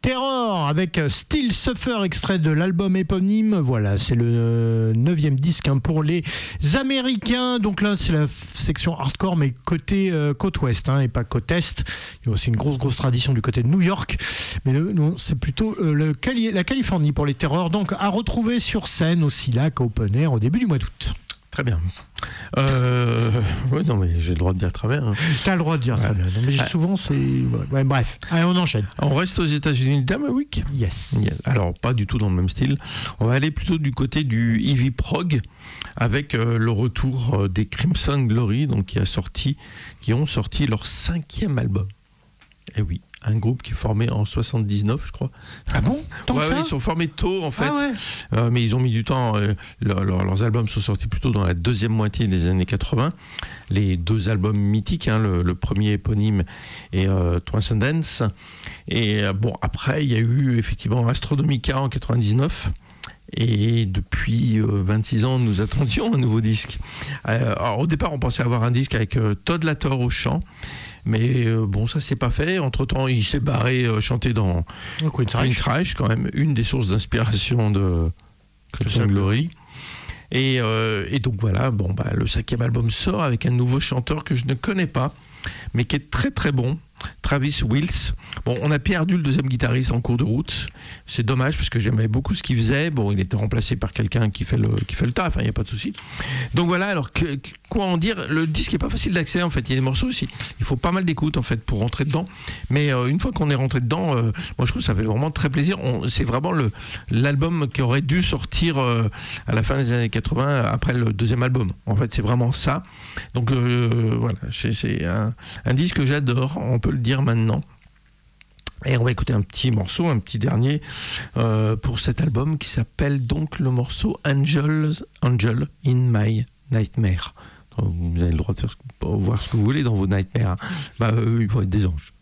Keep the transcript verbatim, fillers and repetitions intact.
Terror avec Still Suffer, extrait de l'album éponyme. Voilà, c'est le neuvième disque hein, pour les Américains. Donc là, c'est la section hardcore, mais côté euh, côte ouest hein, et pas côte est. Il y a aussi une grosse, grosse tradition du côté de New York. Mais euh, non, c'est plutôt euh, le Cali- la Californie pour les Terrors. Donc à retrouver sur scène au Silac, Open Air, au début du mois d'août. Très bien. Euh... Oui, non, mais j'ai le droit de dire travers. Hein. T'as le droit de dire ouais. travers. Non, mais ah. souvent, c'est. Ouais, bref, allez, on enchaîne. On reste aux États-Unis, Dama Week. Yes. yes. Alors, pas du tout dans le même style. On va aller plutôt du côté du heavy prog avec euh, le retour euh, des Crimson Glory, donc qui a sorti, qui ont sorti leur cinquième album. Eh oui. Un groupe qui est formé en soixante-dix-neuf, je crois. Ah bon? Tant ouais, que ça ouais, ils sont formés tôt, en fait. Ah ouais. euh, mais ils ont mis du temps. Euh, leur, leur, leurs albums sont sortis plutôt dans la deuxième moitié des années quatre-vingts. Les deux albums mythiques, hein, le, le premier éponyme et euh, Transcendence. Et euh, bon, après, il y a eu effectivement Astronomica en quatre-vingt-dix-neuf. Et depuis euh, vingt-six ans, nous attendions un nouveau disque. Euh, alors, au départ, on pensait avoir un disque avec euh, Todd Lator au chant. Mais euh, bon, ça s'est pas fait. Entre-temps, il s'est barré euh, chanter dans Queen's Reich, quand même, une des sources d'inspiration de Crimson Glory. Et, euh, et donc voilà, bon, bah, le cinquième album sort avec un nouveau chanteur que je ne connais pas, mais qui est très très bon, Travis Wills. Bon, on a perdu le deuxième guitariste en cours de route. C'est dommage parce que j'aimais beaucoup ce qu'il faisait. Bon, il était remplacé par quelqu'un qui fait le qui fait le taf, il hein, n'y a pas de souci. Donc voilà, alors que, quoi en dire, le disque n'est pas facile d'accès en fait, il y a des morceaux aussi. Il faut pas mal d'écoute en fait pour rentrer dedans. Mais euh, une fois qu'on est rentré dedans, euh, moi je trouve que ça fait vraiment très plaisir. On, c'est vraiment le l'album qui aurait dû sortir euh, à la fin des années quatre-vingts après le deuxième album. En fait, c'est vraiment ça. Donc euh, voilà, c'est, c'est un, un disque que j'adore, on peut le dire maintenant. Et on va écouter un petit morceau, un petit dernier euh, pour cet album qui s'appelle donc le morceau Angels, Angel in My Nightmare. Donc, vous avez le droit de faire ce, voir ce que vous voulez dans vos nightmares. Bah, eux, ils vont être des anges.